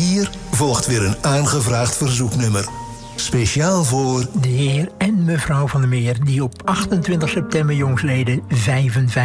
hier volgt weer een aangevraagd verzoeknummer. Speciaal voor de heer en mevrouw Van der Meer, die op 28 september jongsleden 55